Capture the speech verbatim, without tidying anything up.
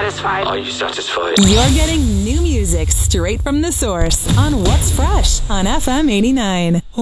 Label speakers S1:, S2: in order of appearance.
S1: satisfied?
S2: Are you satisfied?
S3: You're getting new music straight from the source on What's Fresh on F M eighty-nine.